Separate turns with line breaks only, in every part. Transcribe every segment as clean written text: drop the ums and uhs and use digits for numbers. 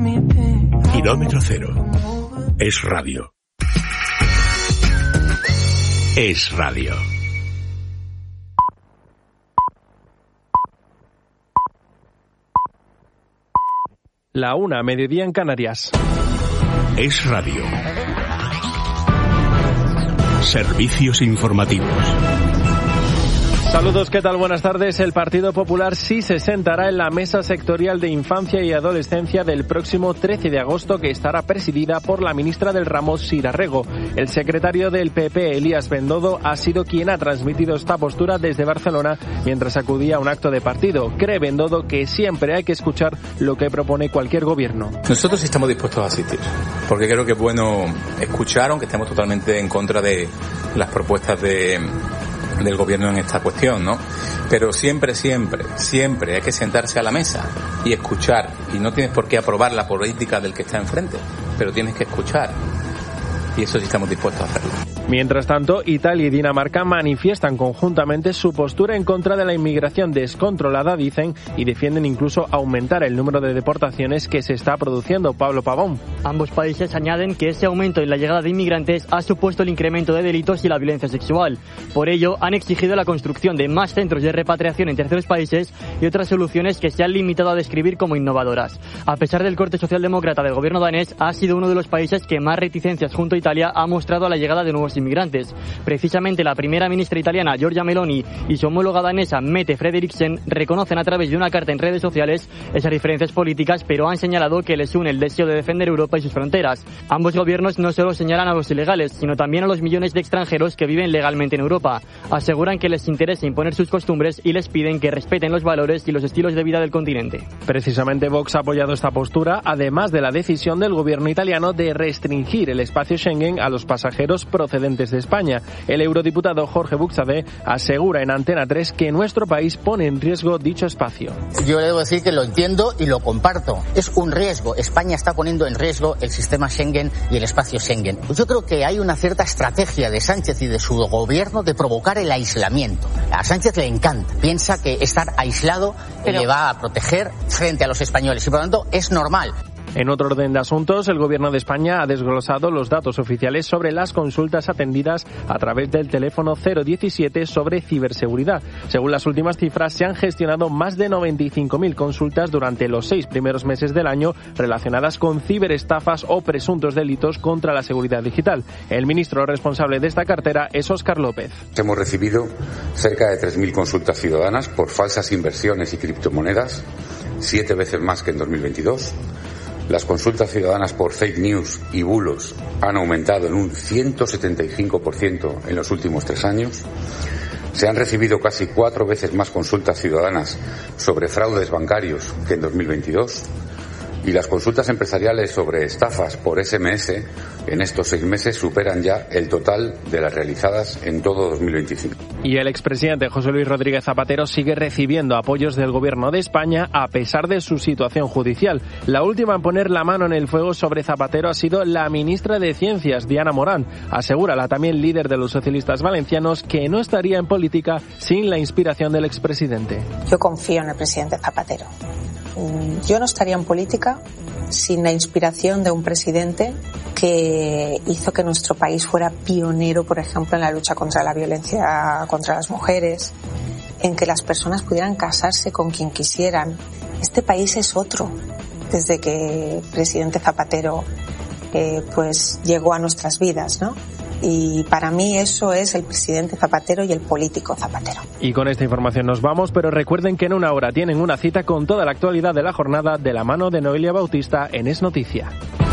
Kilómetro Cero. Es radio. Es radio.
La 1, mediodía en Canarias.
Es radio. Servicios informativos.
Saludos, ¿qué tal? Buenas tardes. El Partido Popular sí se sentará en la mesa sectorial de infancia y adolescencia del próximo 13 de agosto, que estará presidida por la ministra del ramo, Sira Rego. El secretario del PP, Elías Bendodo, ha sido quien ha transmitido esta postura desde Barcelona mientras acudía a un acto de partido. Cree Bendodo que siempre hay que escuchar lo que propone cualquier gobierno.
Nosotros estamos dispuestos a asistir, porque creo que es bueno escuchar, aunque estemos totalmente en contra de las propuestas del gobierno en esta cuestión, ¿no? Pero siempre hay que sentarse a la mesa y escuchar, y no tienes por qué aprobar la política del que está enfrente, pero tienes que escuchar, y eso sí estamos dispuestos a hacerlo.
Mientras tanto, Italia y Dinamarca manifiestan conjuntamente su postura en contra de la inmigración descontrolada, dicen, y defienden incluso aumentar el número de deportaciones que se está produciendo. Pablo Pavón.
Ambos países añaden que ese aumento en la llegada de inmigrantes ha supuesto el incremento de delitos y la violencia sexual. Por ello, han exigido la construcción de más centros de repatriación en terceros países y otras soluciones que se han limitado a describir como innovadoras. A pesar del corte socialdemócrata del gobierno danés, ha sido uno de los países que más reticencias junto a Italia ha mostrado a la llegada de nuevos inmigrantes. Precisamente la primera ministra italiana, Giorgia Meloni, y su homóloga danesa, Mette Frederiksen, reconocen a través de una carta en redes sociales esas diferencias políticas, pero han señalado que les une el deseo de defender Europa y sus fronteras. Ambos gobiernos no solo señalan a los ilegales, sino también a los millones de extranjeros que viven legalmente en Europa. Aseguran que les interesa imponer sus costumbres y les piden que respeten los valores y los estilos de vida del continente.
Precisamente Vox ha apoyado esta postura, además de la decisión del gobierno italiano de restringir el espacio Schengen a los pasajeros procedentes de España. El eurodiputado Jorge Buxadé asegura en Antena 3 que nuestro país pone en riesgo dicho espacio.
Yo le debo decir que lo entiendo y lo comparto. Es un riesgo. España está poniendo en riesgo el sistema Schengen y el espacio Schengen. Yo creo que hay una cierta estrategia de Sánchez y de su gobierno de provocar el aislamiento. A Sánchez le encanta. Piensa que estar aislado le va a proteger frente a los españoles y por lo tanto es normal.
En otro orden de asuntos, el Gobierno de España ha desglosado los datos oficiales sobre las consultas atendidas a través del teléfono 017 sobre ciberseguridad. Según las últimas cifras, se han gestionado más de 95.000 consultas durante los 6 primeros meses del año relacionadas con ciberestafas o presuntos delitos contra la seguridad digital. El ministro responsable de esta cartera es Óscar López.
Hemos recibido cerca de 3.000 consultas ciudadanas por falsas inversiones y criptomonedas, 7 veces más que en 2022. Las consultas ciudadanas por fake news y bulos han aumentado en un 175% en los últimos 3 años. Se han recibido casi 4 veces más consultas ciudadanas sobre fraudes bancarios que en 2022. Y las consultas empresariales sobre estafas por SMS en estos 6 meses superan ya el total de las realizadas en todo 2025.
Y el expresidente José Luis Rodríguez Zapatero sigue recibiendo apoyos del Gobierno de España a pesar de su situación judicial. La última en poner la mano en el fuego sobre Zapatero ha sido la ministra de Ciencias, Diana Morán. Asegura la también líder de los socialistas valencianos que no estaría en política sin la inspiración del expresidente.
Yo confío en el presidente Zapatero. Yo no estaría en política sin la inspiración de un presidente que hizo que nuestro país fuera pionero, por ejemplo, en la lucha contra la violencia contra las mujeres, en que las personas pudieran casarse con quien quisieran. Este país es otro desde que el presidente Zapatero pues llegó a nuestras vidas, ¿no? Y para mí eso es el presidente Zapatero y el político Zapatero.
Y con esta información nos vamos, pero recuerden que en una hora tienen una cita con toda la actualidad de la jornada de la mano de Noelia Bautista en Es Noticia.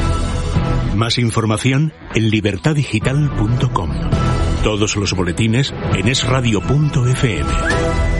Más información en libertadigital.com. Todos los boletines en esradio.fm.